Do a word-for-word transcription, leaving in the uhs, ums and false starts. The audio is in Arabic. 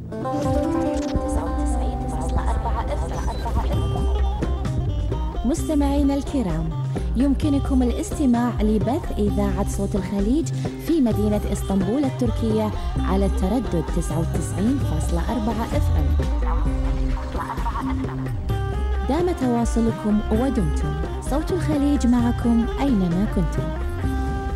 مستمعينا الكرام، يمكنكم الاستماع لبث إذاعة صوت الخليج في مدينة إسطنبول التركية على التردد تسعة وتسعين فاصلة أربعة إف إم. دام تواصلكم ودمتم، صوت الخليج معكم أينما كنتم.